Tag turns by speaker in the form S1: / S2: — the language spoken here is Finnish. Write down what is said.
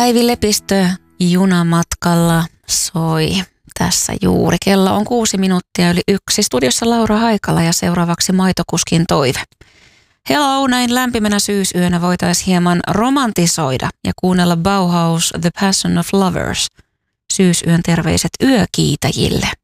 S1: Päivi Lepistö junamatkalla soi tässä juuri. Kello on 6 minuuttia yli 1. Studiossa Laura Haikala ja seuraavaksi Maitokuskin toive. Hello, näin lämpimänä syysyönä voitaisiin hieman romantisoida ja kuunnella Bauhaus The Passion of Lovers. Syysyön terveiset yökiitäjille.